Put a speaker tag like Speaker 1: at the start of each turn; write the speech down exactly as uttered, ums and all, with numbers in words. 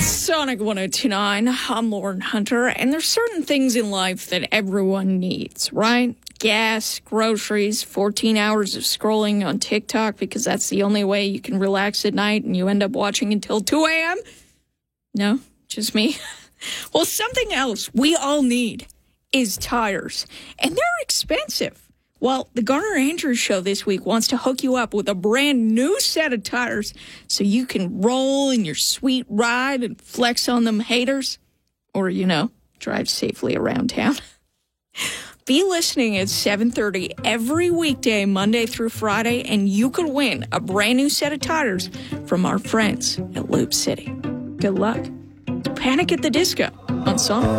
Speaker 1: Sonic one oh two point nine, I'm Lauren Hunter, and there's certain things in life that everyone needs, right? Gas, groceries, fourteen hours of scrolling on TikTok because that's the only way you can relax at night and you end up watching until two a.m.? No, just me? Well, something else we all need is tires, and they're expensive. Well, the Garner Andrews Show this week wants to hook you up with a brand new set of tires so you can roll in your sweet ride and flex on them haters. Or, you know, drive safely around town. Be listening at seven thirty every weekday, Monday through Friday, and you could win a brand new set of tires from our friends at Loop City. Good luck. Panic at the Disco on Sonic.